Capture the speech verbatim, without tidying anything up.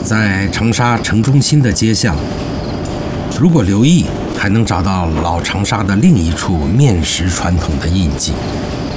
在长沙城中心的街巷，如果留意，还能找到老长沙的另一处面食传统的印记。